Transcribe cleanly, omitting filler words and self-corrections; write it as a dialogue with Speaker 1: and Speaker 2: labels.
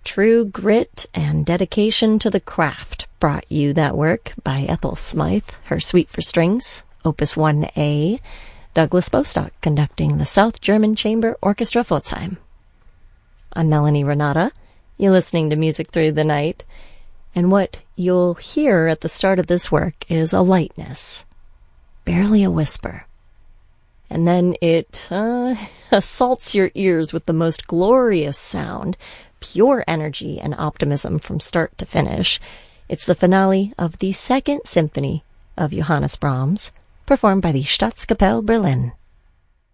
Speaker 1: true grit and dedication to the craft brought you that work by Ethel Smythe, her Suite for Strings, Opus 1A, Douglas Bostock conducting the South German Chamber Orchestra Pforzheim. I'm Melanie Renata. You're listening to Music Through the Night, and what you'll hear at the start of this work is a lightness, barely a whisper. And then it assaults your ears with the most glorious sound, pure energy and optimism from start to finish. It's the finale of the Second Symphony of Johannes Brahms, performed by the Staatskapelle Berlin.